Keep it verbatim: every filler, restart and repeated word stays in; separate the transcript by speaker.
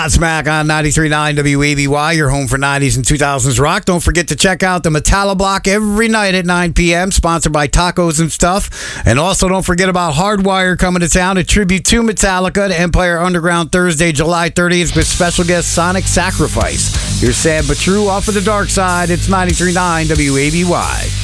Speaker 1: Smack on ninety-three point nine W A B Y, your home for nineties and two thousands rock. Don't forget to check out the Metallo Block every night at nine p.m., sponsored by Tacos and Stuff. And also don't forget about Hardwire coming to town, a tribute to Metallica to Empire Underground Thursday, July thirtieth, with special guest Sonic Sacrifice. You're sad but true, off of the dark side. It's ninety-three point nine W A B Y.